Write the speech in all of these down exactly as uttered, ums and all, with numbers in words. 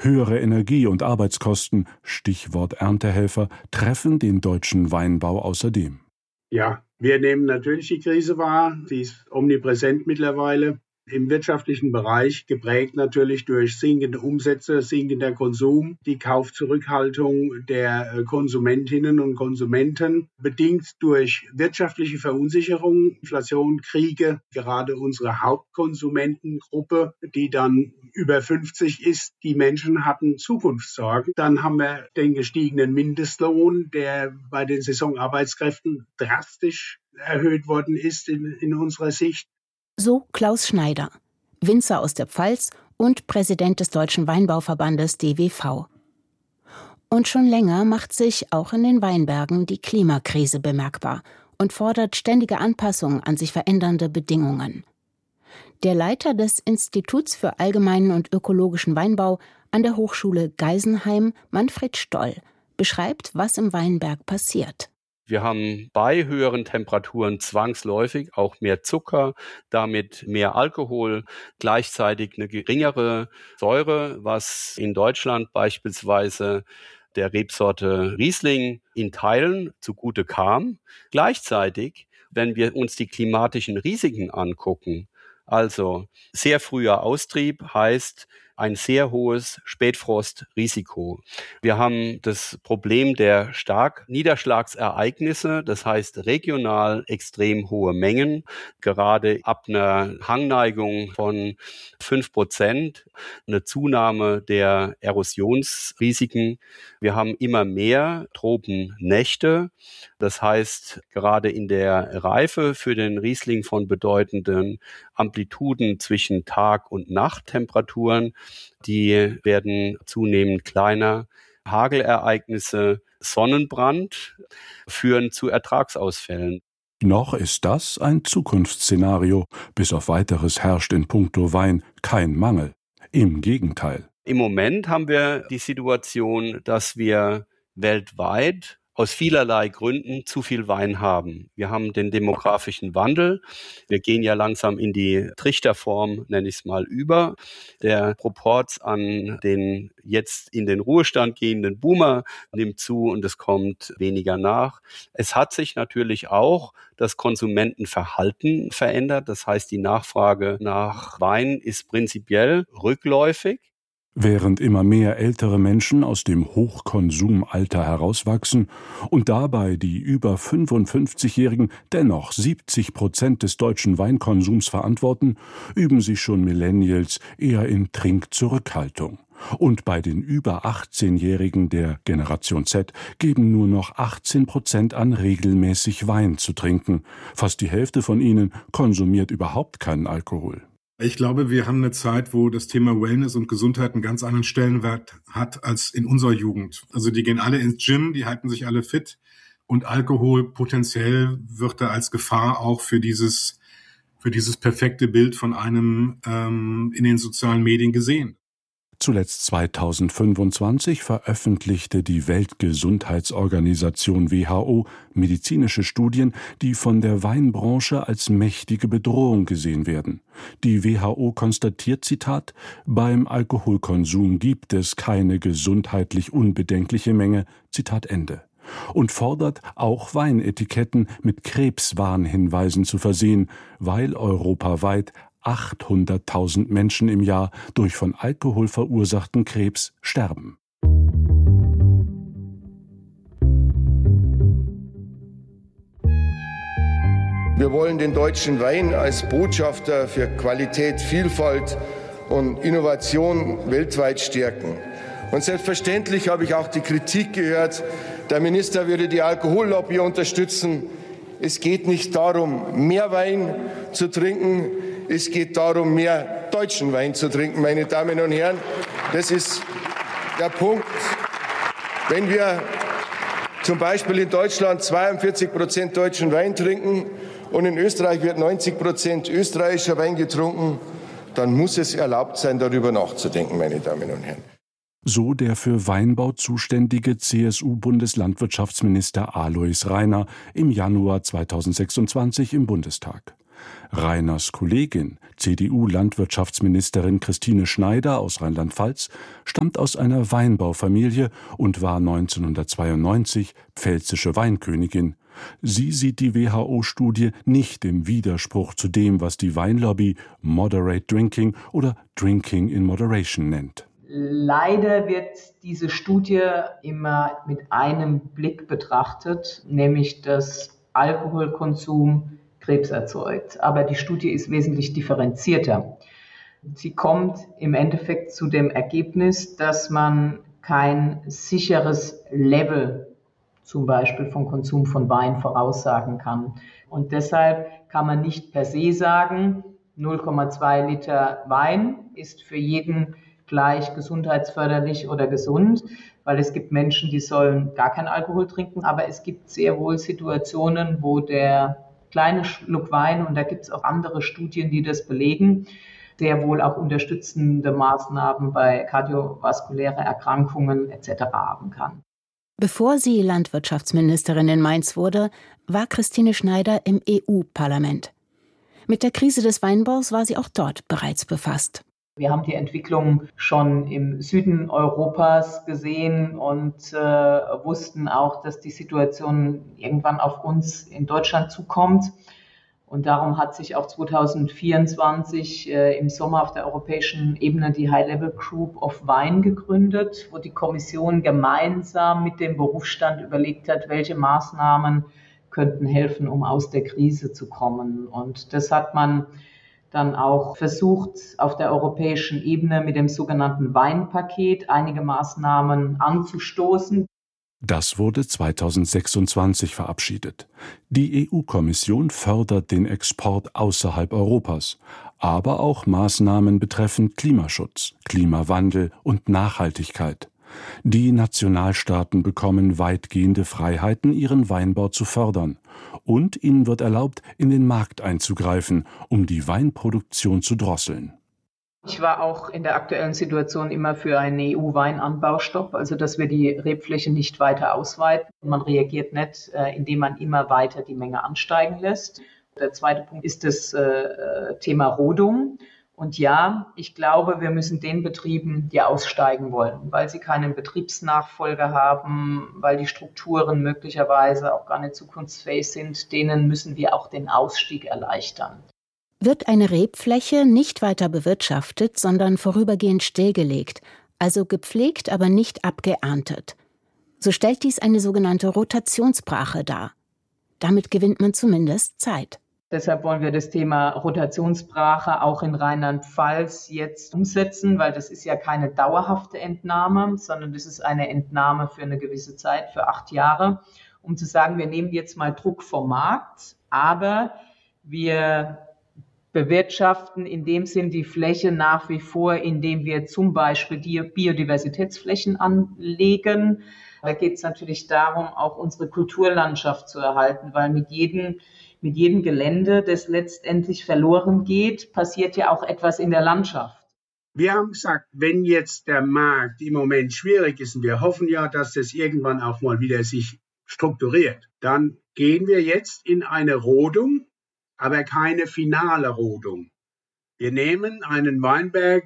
Höhere Energie- und Arbeitskosten, Stichwort Erntehelfer, treffen den deutschen Weinbau außerdem. Ja, wir nehmen natürlich die Krise wahr. Sie ist omnipräsent mittlerweile. Im wirtschaftlichen Bereich geprägt natürlich durch sinkende Umsätze, sinkender Konsum, die Kaufzurückhaltung der Konsumentinnen und Konsumenten, bedingt durch wirtschaftliche Verunsicherung, Inflation, Kriege. Gerade unsere Hauptkonsumentengruppe, die dann über fünfzig ist, die Menschen hatten Zukunftssorgen. Dann haben wir den gestiegenen Mindestlohn, der bei den Saisonarbeitskräften drastisch erhöht worden ist in, in unserer Sicht. So Klaus Schneider, Winzer aus der Pfalz und Präsident des Deutschen Weinbauverbandes D W V. Und schon länger macht sich auch in den Weinbergen die Klimakrise bemerkbar und fordert ständige Anpassung an sich verändernde Bedingungen. Der Leiter des Instituts für allgemeinen und ökologischen Weinbau an der Hochschule Geisenheim, Manfred Stoll, beschreibt, was im Weinberg passiert. Wir haben bei höheren Temperaturen zwangsläufig auch mehr Zucker, damit mehr Alkohol, gleichzeitig eine geringere Säure, was in Deutschland beispielsweise der Rebsorte Riesling in Teilen zugute kam. Gleichzeitig, wenn wir uns die klimatischen Risiken angucken, also sehr früher Austrieb heißt ein sehr hohes Spätfrostrisiko. Wir haben das Problem der Starkniederschlagsereignisse, das heißt regional extrem hohe Mengen, gerade ab einer Hangneigung von fünf Prozent, eine Zunahme der Erosionsrisiken. Wir haben immer mehr Tropennächte, das heißt gerade in der Reife für den Riesling von bedeutenden Amplituden zwischen Tag- und Nachttemperaturen. Die werden zunehmend kleiner. Hagelereignisse, Sonnenbrand führen zu Ertragsausfällen. Noch ist das ein Zukunftsszenario. Bis auf Weiteres herrscht in puncto Wein kein Mangel. Im Gegenteil. Im Moment haben wir die Situation, dass wir weltweit aus vielerlei Gründen zu viel Wein haben. Wir haben den demografischen Wandel. Wir gehen ja langsam in die Trichterform, nenne ich es mal, über. Der Proporz an den jetzt in den Ruhestand gehenden Boomer nimmt zu und es kommt weniger nach. Es hat sich natürlich auch das Konsumentenverhalten verändert. Das heißt, die Nachfrage nach Wein ist prinzipiell rückläufig. Während immer mehr ältere Menschen aus dem Hochkonsumalter herauswachsen und dabei die über fünfundfünfzigjährigen dennoch siebzig Prozent des deutschen Weinkonsums verantworten, üben sich schon Millennials eher in Trinkzurückhaltung. Und bei den über achtzehnjährigen der Generation Z geben nur noch achtzehn Prozent an, regelmäßig Wein zu trinken. Fast die Hälfte von ihnen konsumiert überhaupt keinen Alkohol. Ich glaube, wir haben eine Zeit, wo das Thema Wellness und Gesundheit einen ganz anderen Stellenwert hat als in unserer Jugend. Also die gehen alle ins Gym, die halten sich alle fit und Alkohol potenziell wird da als Gefahr auch für dieses für dieses perfekte Bild von einem ähm, in den sozialen Medien gesehen. Zuletzt zweitausendfünfundzwanzig veröffentlichte die Weltgesundheitsorganisation W H O medizinische Studien, die von der Weinbranche als mächtige Bedrohung gesehen werden. Die W H O konstatiert, Zitat, beim Alkoholkonsum gibt es keine gesundheitlich unbedenkliche Menge, Zitat Ende. Und fordert, auch Weinetiketten mit Krebswarnhinweisen zu versehen, weil europaweit achthunderttausend Menschen im Jahr durch von Alkohol verursachten Krebs sterben. Wir wollen den deutschen Wein als Botschafter für Qualität, Vielfalt und Innovation weltweit stärken. Und selbstverständlich habe ich auch die Kritik gehört, der Minister würde die Alkohollobby unterstützen. Es geht nicht darum, mehr Wein zu trinken. Es geht darum, mehr deutschen Wein zu trinken, meine Damen und Herren. Das ist der Punkt. Wenn wir zum Beispiel in Deutschland zweiundvierzig Prozent deutschen Wein trinken und in Österreich wird neunzig Prozent österreichischer Wein getrunken, dann muss es erlaubt sein, darüber nachzudenken, meine Damen und Herren. So der für Weinbau zuständige C S U-Bundeslandwirtschaftsminister Alois Rainer im Januar zweitausendsechsundzwanzig im Bundestag. Rainers Kollegin, C D U-Landwirtschaftsministerin Christine Schneider aus Rheinland-Pfalz, stammt aus einer Weinbaufamilie und war neunzehnhundertzweiundneunzig pfälzische Weinkönigin. Sie sieht die W H O-Studie nicht im Widerspruch zu dem, was die Weinlobby Moderate Drinking oder Drinking in Moderation nennt. Leider wird diese Studie immer mit einem Blick betrachtet, nämlich dass Alkoholkonsum Krebs erzeugt. Aber die Studie ist wesentlich differenzierter. Sie kommt im Endeffekt zu dem Ergebnis, dass man kein sicheres Level zum Beispiel vom Konsum von Wein voraussagen kann. Und deshalb kann man nicht per se sagen, null Komma zwei Liter Wein ist für jeden gleich gesundheitsförderlich oder gesund, weil es gibt Menschen, die sollen gar keinen Alkohol trinken, aber es gibt sehr wohl Situationen, wo der kleine Schluck Wein, und da gibt es auch andere Studien, die das belegen, sehr wohl auch unterstützende Maßnahmen bei kardiovaskulären Erkrankungen et cetera haben kann. Bevor sie Landwirtschaftsministerin in Mainz wurde, war Christine Schneider im E U-Parlament. Mit der Krise des Weinbaus war sie auch dort bereits befasst. Wir haben die Entwicklung schon im Süden Europas gesehen und äh, wussten auch, dass die Situation irgendwann auf uns in Deutschland zukommt. Und darum hat sich auch zweitausendvierundzwanzig äh, im Sommer auf der europäischen Ebene die High-Level Group of Wine gegründet, wo die Kommission gemeinsam mit dem Berufsstand überlegt hat, welche Maßnahmen könnten helfen, um aus der Krise zu kommen. Und das hat man dann auch versucht, auf der europäischen Ebene mit dem sogenannten Weinpaket einige Maßnahmen anzustoßen. Das wurde zweitausendsechsundzwanzig verabschiedet. Die E U-Kommission fördert den Export außerhalb Europas, aber auch Maßnahmen betreffend Klimaschutz, Klimawandel und Nachhaltigkeit. Die Nationalstaaten bekommen weitgehende Freiheiten, ihren Weinbau zu fördern. Und ihnen wird erlaubt, in den Markt einzugreifen, um die Weinproduktion zu drosseln. Ich war auch in der aktuellen Situation immer für einen E U-Weinanbaustopp, also dass wir die Rebfläche nicht weiter ausweiten. Man reagiert nicht, indem man immer weiter die Menge ansteigen lässt. Der zweite Punkt ist das Thema Rodung. Und ja, ich glaube, wir müssen den Betrieben, die aussteigen wollen, weil sie keinen Betriebsnachfolger haben, weil die Strukturen möglicherweise auch gar nicht zukunftsfähig sind, denen müssen wir auch den Ausstieg erleichtern. Wird eine Rebfläche nicht weiter bewirtschaftet, sondern vorübergehend stillgelegt, also gepflegt, aber nicht abgeerntet, so stellt dies eine sogenannte Rotationsbrache dar. Damit gewinnt man zumindest Zeit. Deshalb wollen wir das Thema Rotationsbrache auch in Rheinland-Pfalz jetzt umsetzen, weil das ist ja keine dauerhafte Entnahme, sondern das ist eine Entnahme für eine gewisse Zeit, für acht Jahre, um zu sagen, wir nehmen jetzt mal Druck vom Markt, aber wir bewirtschaften in dem Sinn die Fläche nach wie vor, indem wir zum Beispiel die Biodiversitätsflächen anlegen. Da geht es natürlich darum, auch unsere Kulturlandschaft zu erhalten, weil mit jedem Mit jedem Gelände, das letztendlich verloren geht, passiert ja auch etwas in der Landschaft. Wir haben gesagt, wenn jetzt der Markt im Moment schwierig ist, und wir hoffen ja, dass das irgendwann auch mal wieder sich strukturiert, dann gehen wir jetzt in eine Rodung, aber keine finale Rodung. Wir nehmen einen Weinberg,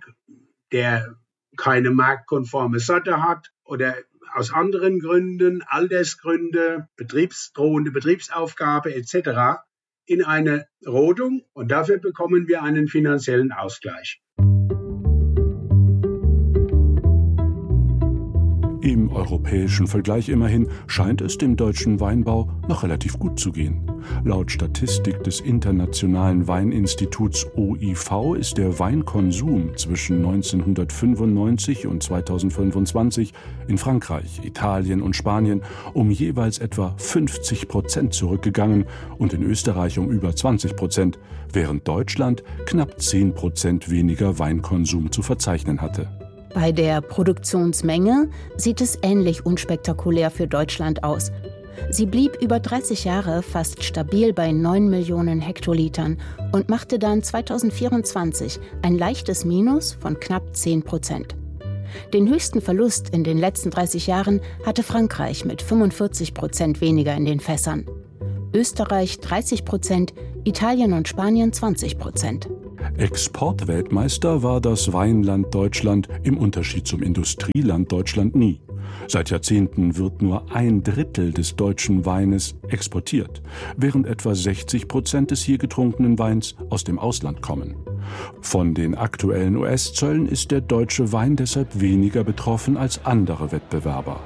der keine marktkonforme Sorte hat oder aus anderen Gründen, Altersgründe, betriebsdrohende Betriebsaufgabe et cetera in eine Rodung, und dafür bekommen wir einen finanziellen Ausgleich. Im europäischen Vergleich immerhin scheint es dem deutschen Weinbau noch relativ gut zu gehen. Laut Statistik des Internationalen Weininstituts O I V ist der Weinkonsum zwischen neunzehnhundertfünfundneunzig und zweitausendfünfundzwanzig in Frankreich, Italien und Spanien um jeweils etwa fünfzig Prozent zurückgegangen und in Österreich um über zwanzig Prozent, während Deutschland knapp zehn Prozent weniger Weinkonsum zu verzeichnen hatte. Bei der Produktionsmenge sieht es ähnlich unspektakulär für Deutschland aus. Sie blieb über dreißig Jahre fast stabil bei neun Millionen Hektolitern und machte dann zweitausendvierundzwanzig ein leichtes Minus von knapp zehn Prozent. Den höchsten Verlust in den letzten dreißig Jahren hatte Frankreich mit fünfundvierzig Prozent weniger in den Fässern. Österreich dreißig Prozent, Italien und Spanien zwanzig Prozent. Exportweltmeister war das Weinland Deutschland im Unterschied zum Industrieland Deutschland nie. Seit Jahrzehnten wird nur ein Drittel des deutschen Weines exportiert, während etwa sechzig Prozent des hier getrunkenen Weins aus dem Ausland kommen. Von den aktuellen U S-Zöllen ist der deutsche Wein deshalb weniger betroffen als andere Wettbewerber.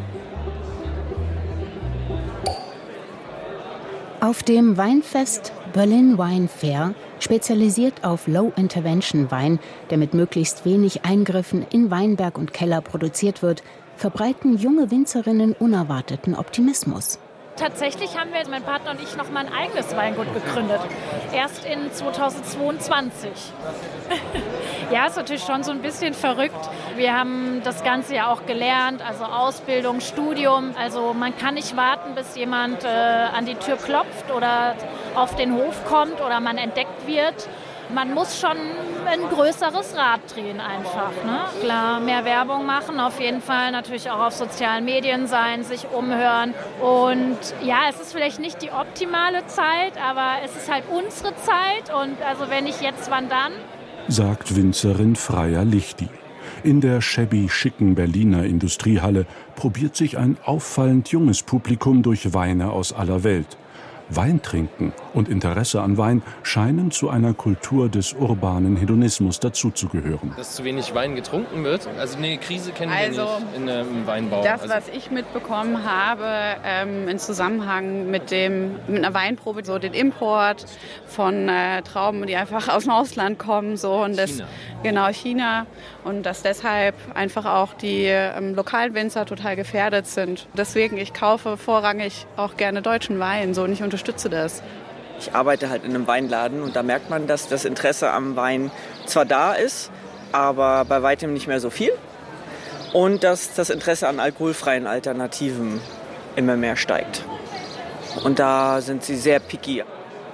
Auf dem Weinfest Berlin Wine Fair, spezialisiert auf Low-Intervention-Wein, der mit möglichst wenig Eingriffen in Weinberg und Keller produziert wird, verbreiten junge Winzerinnen unerwarteten Optimismus. Tatsächlich haben wir, mein Partner und ich, noch mal ein eigenes Weingut gegründet. Erst in zweitausendzweiundzwanzig. Ja, ist natürlich schon so ein bisschen verrückt. Wir haben das Ganze ja auch gelernt, also Ausbildung, Studium. Also man kann nicht warten, bis jemand äh, an die Tür klopft oder auf den Hof kommt oder man entdeckt wird. Man muss schon ein größeres Rad drehen einfach. Ne? Klar, mehr Werbung machen, auf jeden Fall natürlich auch auf sozialen Medien sein, sich umhören. Und ja, es ist vielleicht nicht die optimale Zeit, aber es ist halt unsere Zeit. Und also wenn nicht jetzt, wann dann? Sagt Winzerin Freya Lichti. In der shabby schicken Berliner Industriehalle probiert sich ein auffallend junges Publikum durch Weine aus aller Welt. Weintrinken und Interesse an Wein scheinen zu einer Kultur des urbanen Hedonismus dazuzugehören. Dass zu wenig Wein getrunken wird. Also eine Krise kennen wir also, nicht in, äh, im Weinbau. Das, also, was ich mitbekommen habe, ähm, im Zusammenhang mit, dem, mit einer Weinprobe, so den Import von äh, Trauben, die einfach aus dem Ausland kommen. So, und das, China. Genau, China. Und dass deshalb einfach auch die ähm, lokalen Winzer total gefährdet sind. Deswegen, ich kaufe vorrangig auch gerne deutschen Wein, so, und ich unterstütze das. Ich arbeite halt in einem Weinladen und da merkt man, dass das Interesse am Wein zwar da ist, aber bei weitem nicht mehr so viel. Und dass das Interesse an alkoholfreien Alternativen immer mehr steigt. Und da sind sie sehr picky.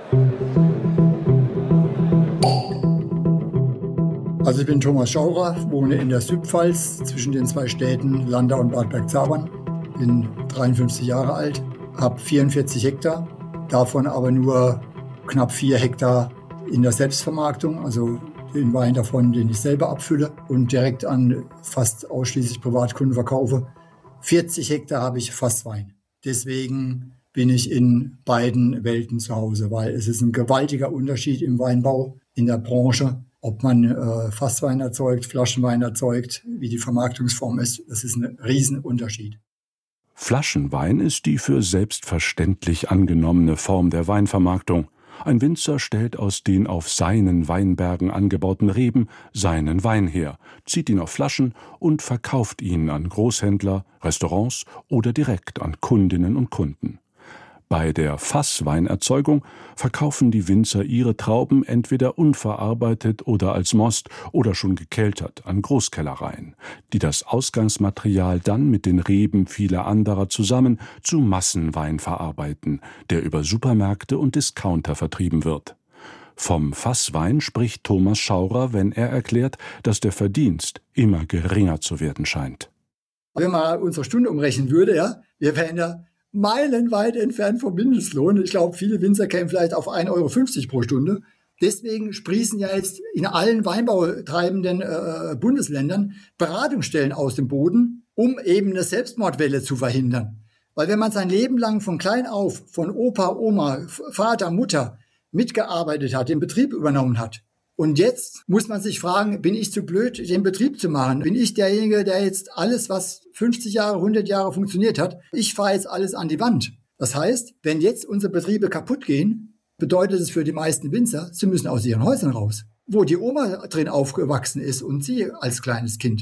Also ich bin Thomas Schaurer, wohne in der Südpfalz zwischen den zwei Städten Landau und Bad Bergzabern. Bin dreiundfünfzig Jahre alt, habe vierundvierzig Hektar, davon aber nur knapp vier Hektar in der Selbstvermarktung, also den Wein davon, den ich selber abfülle und direkt an fast ausschließlich Privatkunden verkaufe. vierzig Hektar habe ich Fasswein. Deswegen bin ich in beiden Welten zu Hause, weil es ist ein gewaltiger Unterschied im Weinbau, in der Branche, ob man äh, Fasswein erzeugt, Flaschenwein erzeugt, wie die Vermarktungsform ist. Das ist ein Riesenunterschied. Flaschenwein ist die für selbstverständlich angenommene Form der Weinvermarktung. Ein Winzer stellt aus den auf seinen Weinbergen angebauten Reben seinen Wein her, zieht ihn auf Flaschen und verkauft ihn an Großhändler, Restaurants oder direkt an Kundinnen und Kunden. Bei der Fassweinerzeugung verkaufen die Winzer ihre Trauben entweder unverarbeitet oder als Most oder schon gekeltert an Großkellereien, die das Ausgangsmaterial dann mit den Reben vieler anderer zusammen zu Massenwein verarbeiten, der über Supermärkte und Discounter vertrieben wird. Vom Fasswein spricht Thomas Schaurer, wenn er erklärt, dass der Verdienst immer geringer zu werden scheint. Wenn man unsere Stunde umrechnen würde, ja, wir wären ja meilenweit entfernt vom Mindestlohn. Ich glaube, viele Winzer kämen vielleicht auf ein Euro fünfzig pro Stunde. Deswegen sprießen ja jetzt in allen weinbautreibenden äh, Bundesländern Beratungsstellen aus dem Boden, um eben eine Selbstmordwelle zu verhindern. Weil wenn man sein Leben lang von klein auf, von Opa, Oma, Vater, Mutter mitgearbeitet hat, den Betrieb übernommen hat, und jetzt muss man sich fragen, bin ich zu blöd, den Betrieb zu machen? Bin ich derjenige, der jetzt alles, was fünfzig Jahre, hundert Jahre funktioniert hat, ich fahre jetzt alles an die Wand? Das heißt, wenn jetzt unsere Betriebe kaputt gehen, bedeutet es für die meisten Winzer, sie müssen aus ihren Häusern raus, wo die Oma drin aufgewachsen ist und sie als kleines Kind.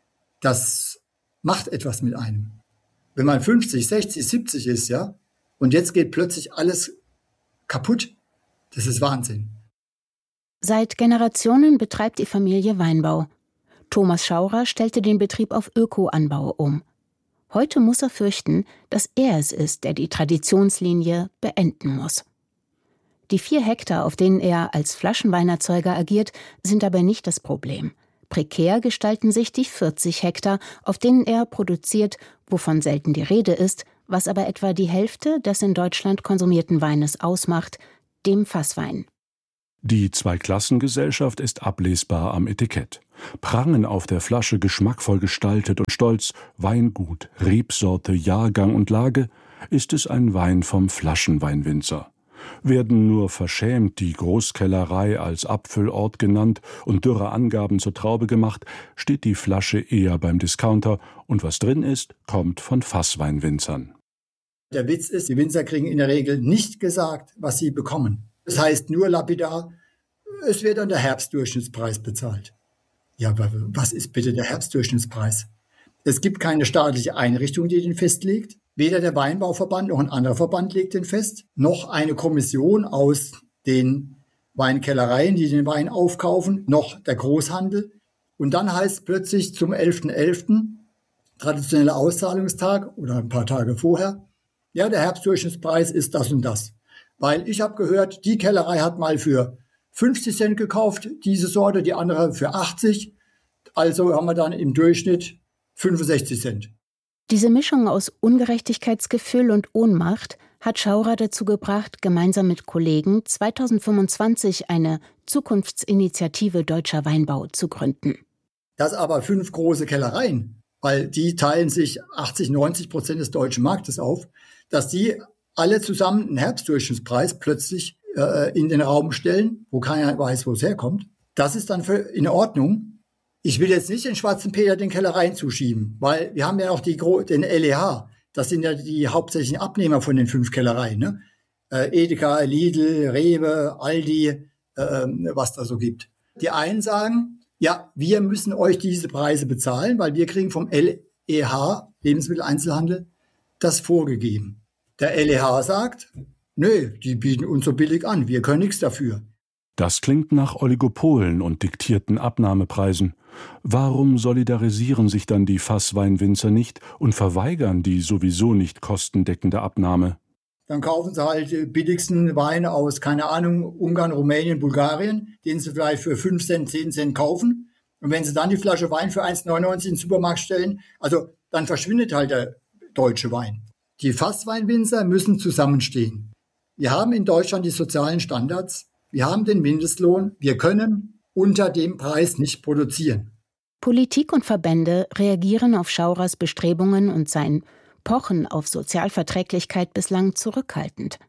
Das macht etwas mit einem. Wenn man fünfzig, sechzig, siebzig ist, ja, und jetzt geht plötzlich alles kaputt, das ist Wahnsinn. Seit Generationen betreibt die Familie Weinbau. Thomas Schaurer stellte den Betrieb auf Öko-Anbau um. Heute muss er fürchten, dass er es ist, der die Traditionslinie beenden muss. Die vier Hektar, auf denen er als Flaschenweinerzeuger agiert, sind aber nicht das Problem. Prekär gestalten sich die vierzig Hektar, auf denen er produziert, wovon selten die Rede ist, was aber etwa die Hälfte des in Deutschland konsumierten Weines ausmacht, dem Fasswein. Die Zweiklassengesellschaft ist ablesbar am Etikett. Prangen auf der Flasche geschmackvoll gestaltet und stolz Weingut, Rebsorte, Jahrgang und Lage, ist es ein Wein vom Flaschenweinwinzer. Werden nur verschämt die Großkellerei als Abfüllort genannt und dürre Angaben zur Traube gemacht, steht die Flasche eher beim Discounter und was drin ist, kommt von Fassweinwinzern. Der Witz ist, die Winzer kriegen in der Regel nicht gesagt, was sie bekommen. Das heißt nur lapidar, es wird dann der Herbstdurchschnittspreis bezahlt. Ja, aber was ist bitte der Herbstdurchschnittspreis? Es gibt keine staatliche Einrichtung, die den festlegt. Weder der Weinbauverband noch ein anderer Verband legt den fest, noch eine Kommission aus den Weinkellereien, die den Wein aufkaufen, noch der Großhandel. Und dann heißt plötzlich zum elften elften traditioneller Auszahlungstag oder ein paar Tage vorher, ja, der Herbstdurchschnittspreis ist das und das. Weil ich habe gehört, die Kellerei hat mal für fünfzig Cent gekauft, diese Sorte, die andere für achtzig. Also haben wir dann im Durchschnitt fünfundsechzig Cent. Diese Mischung aus Ungerechtigkeitsgefühl und Ohnmacht hat Schaurer dazu gebracht, gemeinsam mit Kollegen zweitausendfünfundzwanzig eine Zukunftsinitiative Deutscher Weinbau zu gründen. Das aber fünf große Kellereien, weil die teilen sich achtzig, neunzig Prozent des deutschen Marktes auf, dass die alle zusammen einen Herbstdurchschnittspreis plötzlich äh, in den Raum stellen, wo keiner weiß, wo es herkommt. Das ist dann für, in Ordnung. Ich will jetzt nicht den schwarzen Peter den Kellereien zuschieben, weil wir haben ja auch die, den L E H. Das sind ja die hauptsächlichen Abnehmer von den fünf Kellereien. Ne? Äh, Edeka, Lidl, Rewe, Aldi, äh, was da so gibt. Die einen sagen, ja, wir müssen euch diese Preise bezahlen, weil wir kriegen vom L E H, Lebensmitteleinzelhandel, das vorgegeben. Der L E H sagt, nö, die bieten uns so billig an, wir können nichts dafür. Das klingt nach Oligopolen und diktierten Abnahmepreisen. Warum solidarisieren sich dann die Fassweinwinzer nicht und verweigern die sowieso nicht kostendeckende Abnahme? Dann kaufen sie halt die billigsten Weine aus, keine Ahnung, Ungarn, Rumänien, Bulgarien, den sie vielleicht für fünf Cent, zehn Cent kaufen. Und wenn sie dann die Flasche Wein für eins neunundneunzig in den Supermarkt stellen, also dann verschwindet halt der deutsche Wein. Die Fassweinwinzer müssen zusammenstehen. Wir haben in Deutschland die sozialen Standards, wir haben den Mindestlohn, wir können unter dem Preis nicht produzieren. Politik und Verbände reagieren auf Schaurers Bestrebungen und sein Pochen auf Sozialverträglichkeit bislang zurückhaltend.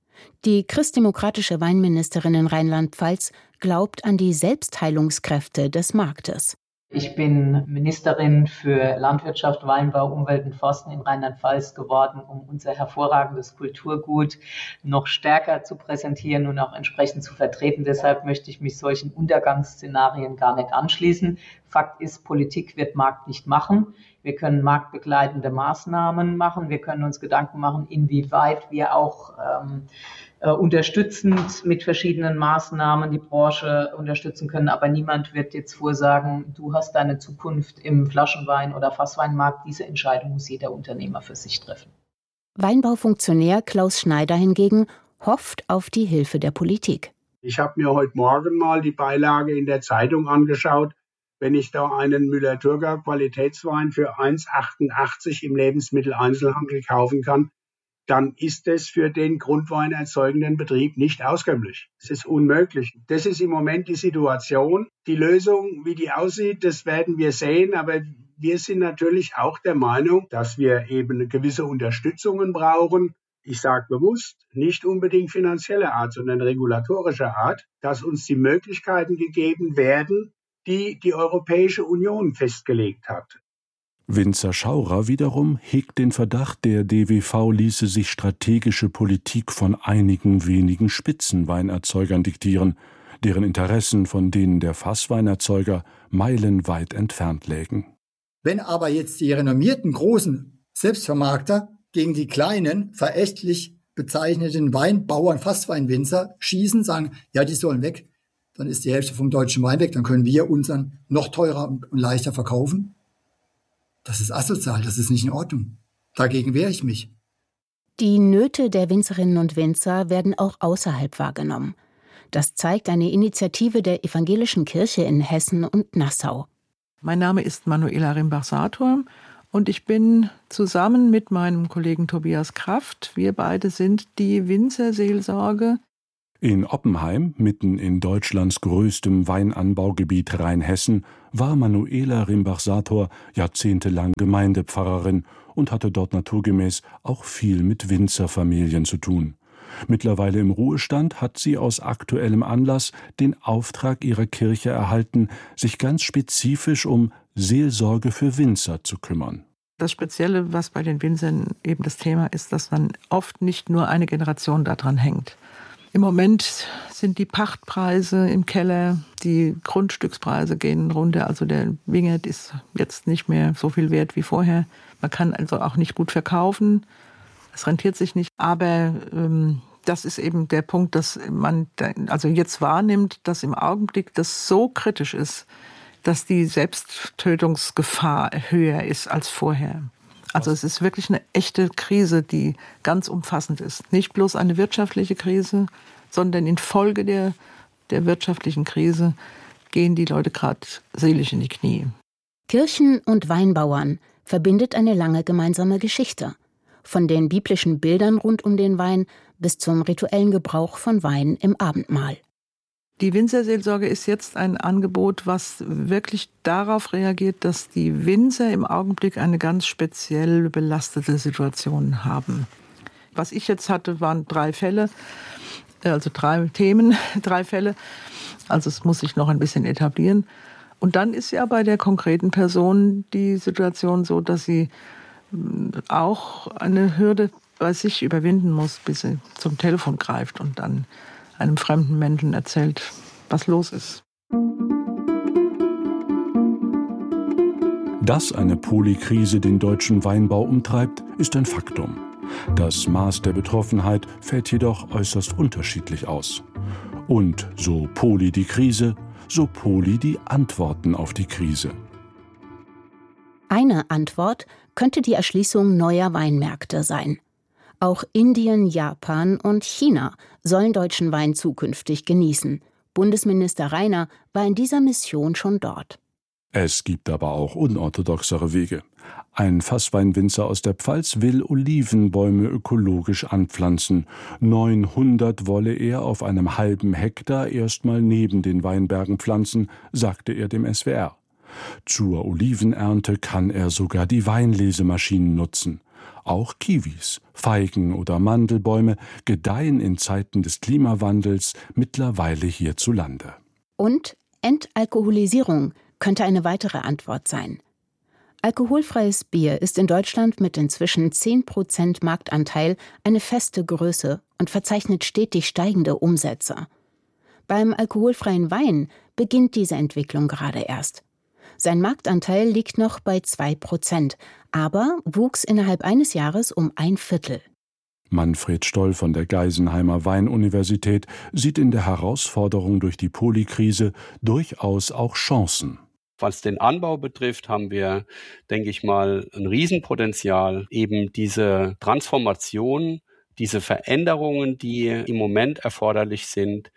Die christdemokratische Weinministerin in Rheinland-Pfalz glaubt an die Selbstheilungskräfte des Marktes. Ich bin Ministerin für Landwirtschaft, Weinbau, Umwelt und Forsten in Rheinland-Pfalz geworden, um unser hervorragendes Kulturgut noch stärker zu präsentieren und auch entsprechend zu vertreten. Deshalb möchte ich mich solchen Untergangsszenarien gar nicht anschließen. Fakt ist, Politik wird Markt nicht machen. Wir können marktbegleitende Maßnahmen machen. Wir können uns Gedanken machen, inwieweit wir auch ähm, äh, unterstützend mit verschiedenen Maßnahmen die Branche unterstützen können. Aber niemand wird jetzt vorsagen, du hast deine Zukunft im Flaschenwein- oder Fassweinmarkt. Diese Entscheidung muss jeder Unternehmer für sich treffen. Weinbaufunktionär Klaus Schneider hingegen hofft auf die Hilfe der Politik. Ich habe mir heute Morgen mal die Beilage in der Zeitung angeschaut. Wenn ich da einen Müller-Thurgau Qualitätswein für eins achtundachtzig im Lebensmitteleinzelhandel kaufen kann, dann ist es für den grundweinerzeugenden Betrieb nicht auskömmlich. Es ist unmöglich. Das ist im Moment die Situation. Die Lösung, wie die aussieht, das werden wir sehen. Aber wir sind natürlich auch der Meinung, dass wir eben eine gewisse Unterstützungen brauchen. Ich sage bewusst, nicht unbedingt finanzieller Art, sondern regulatorischer Art, dass uns die Möglichkeiten gegeben werden, die die Europäische Union festgelegt hat. Winzer Schaurer wiederum hegt den Verdacht, der D W V ließe sich strategische Politik von einigen wenigen Spitzenweinerzeugern diktieren, deren Interessen von denen der Fassweinerzeuger meilenweit entfernt lägen. Wenn aber jetzt die renommierten großen Selbstvermarkter gegen die kleinen, verächtlich bezeichneten Weinbauern, Fassweinwinzer schießen, sagen, ja, die sollen weg, dann ist die Hälfte vom deutschen Wein weg, dann können wir unseren noch teurer und leichter verkaufen. Das ist asozial, das ist nicht in Ordnung. Dagegen wehre ich mich. Die Nöte der Winzerinnen und Winzer werden auch außerhalb wahrgenommen. Das zeigt eine Initiative der Evangelischen Kirche in Hessen und Nassau. Mein Name ist Manuela Rimbach-Sator Und ich bin zusammen mit meinem Kollegen Tobias Kraft, wir beide sind die Winzerseelsorge. In Oppenheim, mitten in Deutschlands größtem Weinanbaugebiet Rheinhessen, war Manuela Rimbach-Sator jahrzehntelang Gemeindepfarrerin und hatte dort naturgemäß auch viel mit Winzerfamilien zu tun. Mittlerweile im Ruhestand hat sie aus aktuellem Anlass den Auftrag ihrer Kirche erhalten, sich ganz spezifisch um Seelsorge für Winzer zu kümmern. Das Spezielle, was bei den Winzern eben das Thema ist, dass man oft nicht nur eine Generation daran hängt. Im Moment sind die Pachtpreise im Keller, die Grundstückspreise gehen runter. Also der Wingert ist jetzt nicht mehr so viel wert wie vorher. Man kann also auch nicht gut verkaufen. Es rentiert sich nicht. Aber ähm, das ist eben der Punkt, dass man also jetzt wahrnimmt, dass im Augenblick das so kritisch ist, dass die Selbsttötungsgefahr höher ist als vorher. Also es ist wirklich eine echte Krise, die ganz umfassend ist. Nicht bloß eine wirtschaftliche Krise, sondern infolge der, der wirtschaftlichen Krise gehen die Leute gerade seelisch in die Knie. Kirchen und Weinbauern verbindet eine lange gemeinsame Geschichte. Von den biblischen Bildern rund um den Wein bis zum rituellen Gebrauch von Wein im Abendmahl. Die Winzerseelsorge ist jetzt ein Angebot, was wirklich darauf reagiert, dass die Winzer im Augenblick eine ganz speziell belastete Situation haben. Was ich jetzt hatte, waren drei Fälle, also drei Themen, drei Fälle. Also es muss sich noch ein bisschen etablieren. Und dann ist ja bei der konkreten Person die Situation so, dass sie auch eine Hürde bei sich überwinden muss, bis sie zum Telefon greift und dann einem fremden Menschen erzählt, was los ist. Dass eine Polykrise den deutschen Weinbau umtreibt, ist ein Faktum. Das Maß der Betroffenheit fällt jedoch äußerst unterschiedlich aus. Und so poly die Krise, so poly die Antworten auf die Krise. Eine Antwort könnte die Erschließung neuer Weinmärkte sein. Auch Indien, Japan und China sollen deutschen Wein zukünftig genießen. Bundesminister Rainer war in dieser Mission schon dort. Es gibt aber auch unorthodoxere Wege. Ein Fassweinwinzer aus der Pfalz will Olivenbäume ökologisch anpflanzen. neunhundert wolle er auf einem halben Hektar erstmal neben den Weinbergen pflanzen, sagte er dem S W R. Zur Olivenernte kann er sogar die Weinlesemaschinen nutzen. Auch Kiwis, Feigen oder Mandelbäume gedeihen in Zeiten des Klimawandels mittlerweile hierzulande. Und Entalkoholisierung könnte eine weitere Antwort sein. Alkoholfreies Bier ist in Deutschland mit inzwischen zehn Prozent Marktanteil eine feste Größe und verzeichnet stetig steigende Umsätze. Beim alkoholfreien Wein beginnt diese Entwicklung gerade erst. Sein Marktanteil liegt noch bei zwei Prozent, aber wuchs innerhalb eines Jahres um ein Viertel. Manfred Stoll von der Geisenheimer Weinuniversität sieht in der Herausforderung durch die Polykrise durchaus auch Chancen. Was den Anbau betrifft, haben wir, denke ich mal, ein Riesenpotenzial, eben diese Transformation, diese Veränderungen, die im Moment erforderlich sind,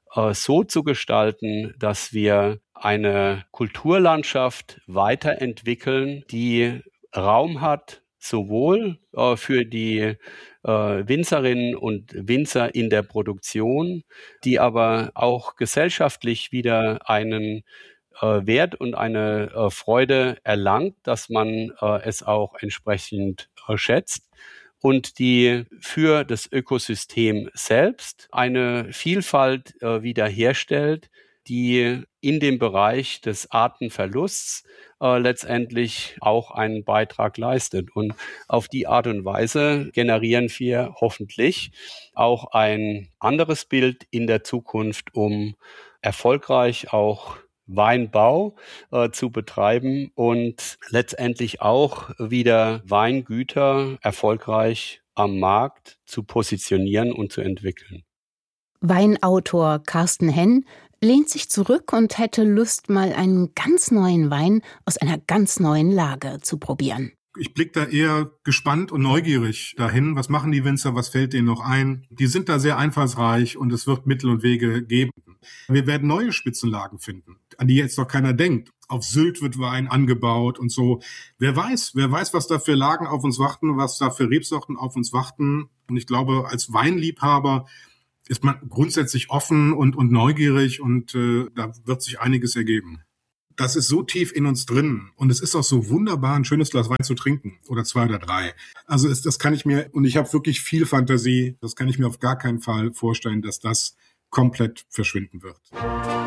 so zu gestalten, dass wir eine Kulturlandschaft weiterentwickeln, die Raum hat, sowohl äh, für die äh, Winzerinnen und Winzer in der Produktion, die aber auch gesellschaftlich wieder einen äh, Wert und eine äh, Freude erlangt, dass man äh, es auch entsprechend äh, schätzt. Und die für das Ökosystem selbst eine Vielfalt äh, wiederherstellt, die in dem Bereich des Artenverlusts äh, letztendlich auch einen Beitrag leistet. Und auf die Art und Weise generieren wir hoffentlich auch ein anderes Bild in der Zukunft, um erfolgreich auch Weinbau äh, zu betreiben und letztendlich auch wieder Weingüter erfolgreich am Markt zu positionieren und zu entwickeln. Weinautor Carsten Henn lehnt sich zurück und hätte Lust, mal einen ganz neuen Wein aus einer ganz neuen Lage zu probieren. Ich blicke da eher gespannt und neugierig dahin. Was machen die Winzer? Was fällt denen noch ein? Die sind da sehr einfallsreich und es wird Mittel und Wege geben. Wir werden neue Spitzenlagen finden, an die jetzt noch keiner denkt. auf Sylt wird Wein angebaut und so. Wer weiß, wer weiß, was da für Lagen auf uns warten, was da für Rebsorten auf uns warten. Und ich glaube, als Weinliebhaber ist man grundsätzlich offen und, und neugierig und äh, da wird sich einiges ergeben. Das ist so tief in uns drin und es ist auch so wunderbar, ein schönes Glas Wein zu trinken oder zwei oder drei. Also ist, das kann ich mir, und ich habe wirklich viel Fantasie, das kann ich mir auf gar keinen Fall vorstellen, dass das komplett verschwinden wird.